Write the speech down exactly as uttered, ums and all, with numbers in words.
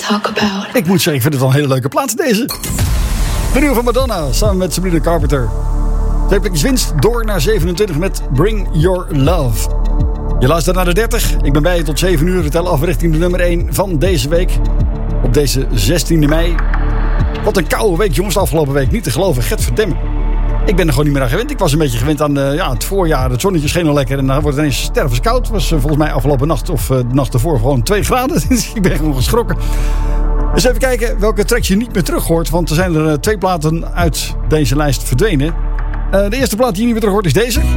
talk about. Ik moet zeggen, ik vind het wel een hele leuke plaats deze. De nieuwe van Madonna, samen met Sabrina Carpenter. Twee plekjes winst, door naar zevenentwintig met Bring Your Love. Je luistert naar de dertig. Ik ben bij je tot zeven uur. Vertel af richting de nummer één van deze week. Op deze zestiende mei. Wat een koude week, jongens, de afgelopen week. Niet te geloven, Getverdemme. Ik ben er gewoon niet meer aan gewend. Ik was een beetje gewend aan uh, ja, het voorjaar. Het zonnetje scheen al lekker en dan wordt het ineens stervenskoud. Het was uh, volgens mij afgelopen nacht of uh, de nacht ervoor gewoon twee graden. Ik ben gewoon geschrokken. Dus even kijken welke tracks je niet meer terug hoort. Want er zijn er uh, twee platen uit deze lijst verdwenen. Uh, de eerste plaat die je niet meer terug hoort is deze.